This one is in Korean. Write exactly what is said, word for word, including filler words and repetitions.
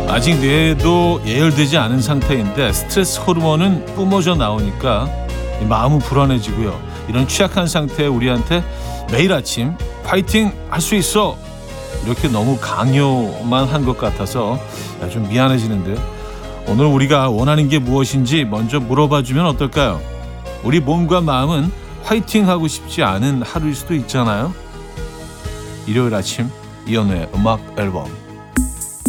아직 뇌도 예열되지 않은 상태인데 스트레스 호르몬은 뿜어져 나오니까 마음은 불안해지고요. 이런 취약한 상태의 우리한테 매일 아침 파이팅 할 수 있어 이렇게 너무 강요만 한 것 같아서 좀 미안해지는데 오늘 우리가 원하는 게 무엇인지 먼저 물어봐주면 어떨까요? 우리 몸과 마음은 화이팅하고 싶지 않은 하루일 수도 있잖아요. 일요일 아침 이연우의 음악 앨범